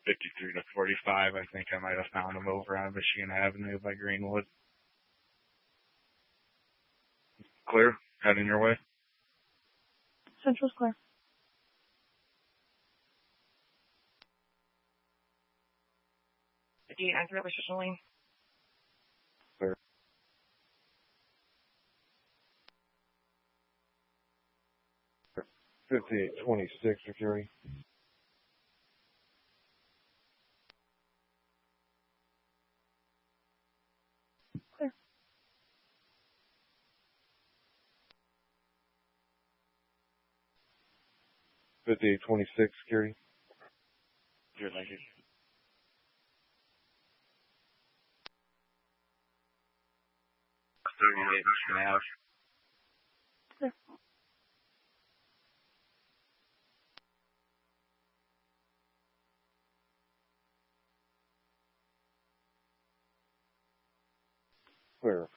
53 to 45. I think I might have found them over on Michigan Avenue by Greenwood. Clear? Heading your way? Central's clear. Accurate position lane. Clear. $58.26 security. Clear. $58.26 security. Clear, thank you. Now. Clear. Clear.